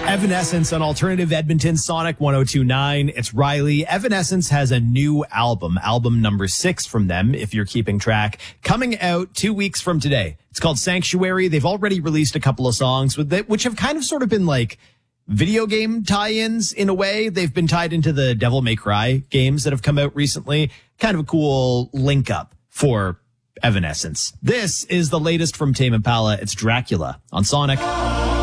Evanescence on Alternative Edmonton Sonic 102.9. It's Riley. Evanescence has a new album number 6 from them, if you're keeping track, coming out 2 weeks from today. It's called Sanctuary. They've already released a couple of songs with it, which have kind of sort of been like video game tie-ins in a way. They've been tied into the Devil May Cry games that have come out recently. Kind of a cool link up for Evanescence. This is the latest from Tame Impala. It's Dracula on Sonic.